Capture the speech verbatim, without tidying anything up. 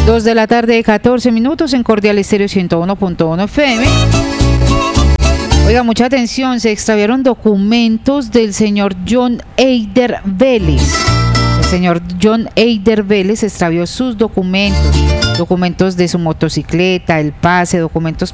dos de la tarde, catorce minutos en Cordial Estéreo ciento uno punto uno F M. Oiga, mucha atención, se extraviaron documentos del señor John Eider Vélez. El señor John Eider Vélez extravió sus documentos, documentos de su motocicleta, el pase, documentos